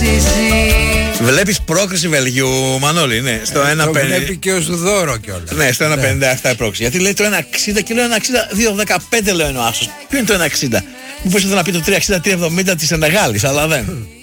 αξίζει. Βλέπεις πρόκριση Βελγίου, Μανώλη, ναι. Στο 1,50. Το βλέπει και ο Σουδόρο κιόλας. Ναι, στο 1,57 η πρόκριση. Γιατί λέει το 1,60 και λέω 1,60, 2,15 λέω είναι ο άσος. Ποιο είναι το 1,60? Μήπως ήθελα να πει το 3,60-3,70 της Ενεγάλης, αλλά δεν.